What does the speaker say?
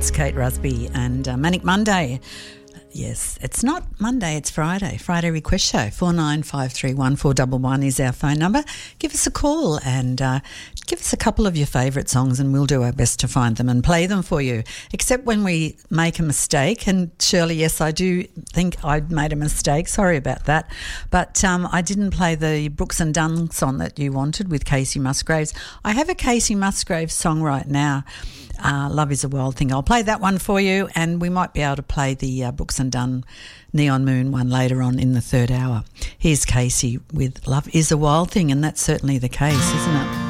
That's Kate Rusby and Manic Monday. Yes, it's not Monday, it's Friday. Friday Request Show. 49531411 is our phone number. Give us a call and give us a couple of your favourite songs and we'll do our best to find them and play them for you. Except when we make a mistake. And Shirley, yes, I do think I made a mistake. Sorry about that. But I didn't play the Brooks and Dunn song that you wanted with Casey Musgraves. I have a Casey Musgraves song right now. Love is a Wild Thing. I'll play that one for you and we might be able to play the Brooks and Dunn Neon Moon one later on in the third hour. Here's Casey with Love is a Wild Thing, and that's certainly the case, isn't it?